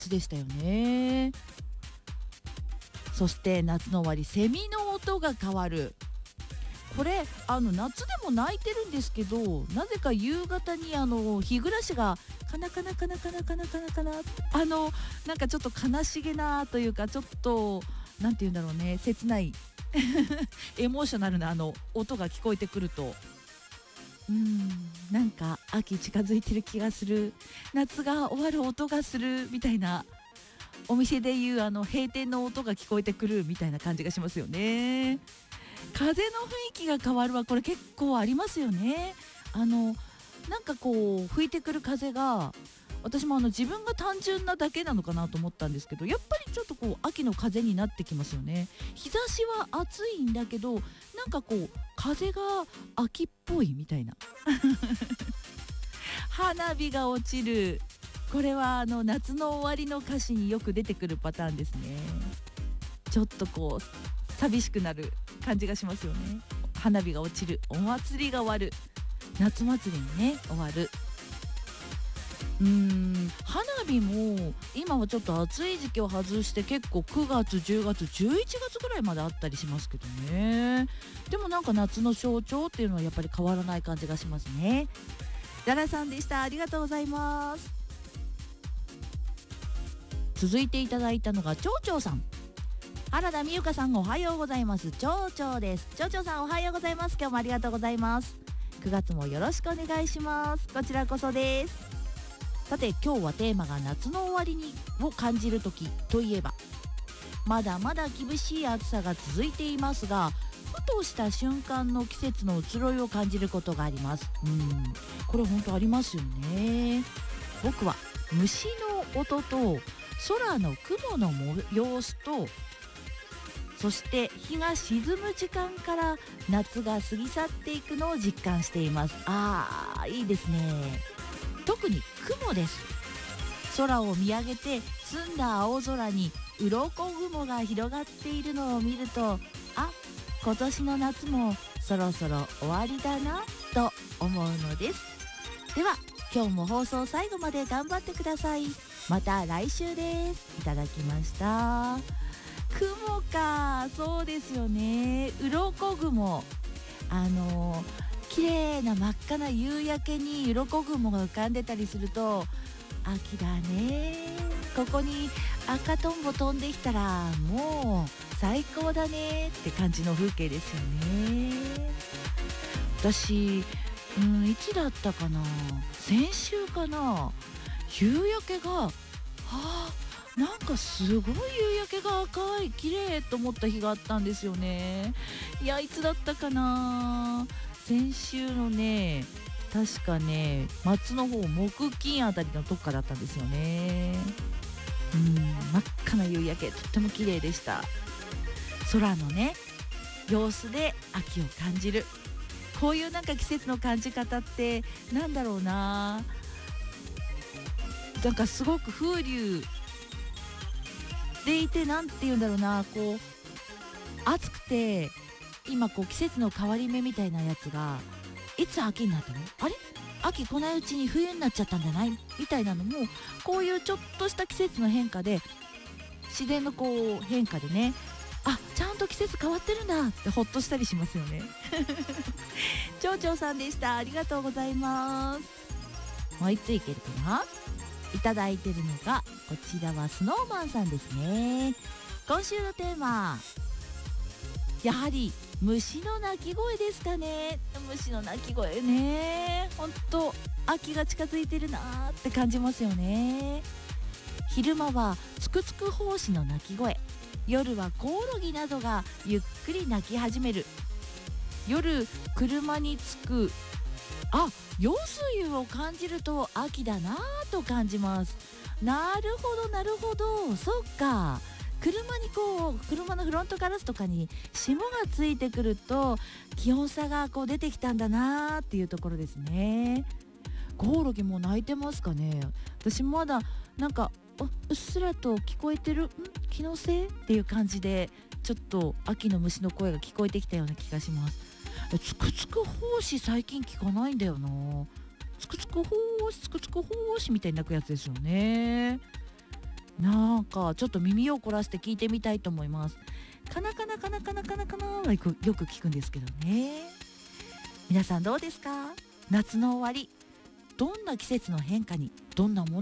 でしたよね。そして夏の終わり、セミの音が変わる。これ夏でも鳴いてるんですけど、なぜか夕方に日暮らしがカナカナカナカナカナカナカナ、なんかちょっと悲しげなというか、ちょっとなんて言うんだろうね、切ないエモーショナルな音が聞こえてくると、なんか秋近づいてる気がする、夏が終わる音がするみたいな、お店でいう閉店の音が聞こえてくるみたいな感じがしますよね。風の雰囲気が変わるはこれ結構ありますよね。なんかこう吹いてくる風が、私も自分が単純なだけなのかなと思ったんですけど、やっぱりちょっとこう秋の風になってきますよね。日差しは暑いんだけど、なんかこう風が秋っぽいみたいな花火が落ちる。これは夏の終わりの歌詞によく出てくるパターンですね。ちょっとこう寂しくなる感じがしますよね。花火が落ちる、お祭りが終わる、夏祭りにね終わる。花火も今はちょっと暑い時期を外して結構9月10月11月ぐらいまであったりしますけどね。でもなんか夏の象徴っていうのはやっぱり変わらない感じがしますね。ララさんでした。ありがとうございます。続いていただいたのがちょうちょうさん。原田美由香さん、おはようございます。ちょうちょうです。ちょうちょうさん、おはようございます。今日もありがとうございます。9月もよろしくお願いします。こちらこそです。さて今日はテーマが夏の終わりにを感じる時といえば、まだまだ厳しい暑さが続いていますが、ふとした瞬間の季節の移ろいを感じることがあります。これ本当ありますよね。僕は虫の音と空の雲の様子と、そして日が沈む時間から夏が過ぎ去っていくのを実感しています。いいですね。特に雲です。空を見上げて澄んだ青空に鱗雲が広がっているのを見ると、今年の夏もそろそろ終わりだなと思うのです。では今日も放送最後まで頑張ってください。また来週です。いただきました。雲か、そうですよね。鱗雲、綺麗な真っ赤な夕焼けに鱗雲が浮かんでたりすると、秋だね。ここに赤とんぼ飛んできたらもう最高だねって感じの風景ですよね。私いつだったかな、先週かな、夕焼けがなんかすごい夕焼けが赤い綺麗と思った日があったんですよね。いや、いつだったかな、先週のね、確かね、松の方、木金あたりのとこからだったんですよね。真っ赤な夕焼け、とっても綺麗でした。空のね様子で秋を感じる、こういうなんか季節の感じ方ってなんだろうな、なんかすごく風流でいて、なんて言うんだろうな、こう暑くて今こう季節の変わり目みたいなやつが、いつ秋になったの、あれ秋来ないうちに冬になっちゃったんじゃないみたいなのも、こういうちょっとした季節の変化で、自然のこう変化でね、ちゃんと季節変わってるんだってほっとしたりしますよね。ちょうちょうさんでした。ありがとうございます。もう一ついけるかな。いただいてるのがこちらはスノーマンさんですね。今週のテーマ、やはり虫の鳴き声ですかね。虫の鳴き声ね、ほんと秋が近づいてるなーって感じますよね。昼間はつくつく胞子の鳴き声、夜はコオロギなどがゆっくり鳴き始める。夜車に着く夜露を感じると秋だなぁと感じます。なるほどなるほど、そっか。車のフロントガラスとかに霜がついてくると気温差がこう出てきたんだなーっていうところですね。コオロギも鳴いてますかね。私まだなんかうっすらと聞こえてる、気のせいっていう感じで、ちょっと秋の虫の声が聞こえてきたような気がします。つくつく胞子最近聞かないんだよな。つくつく胞子つくつく胞子みたいに鳴くやつですよね。 なんかちょっと耳を凝らして聞いてみたいと思います。カナカナカナカナカナカナはよく聞くんですけどね。皆さんどうですか？夏の終わり、どんな季節の変化にどんなもの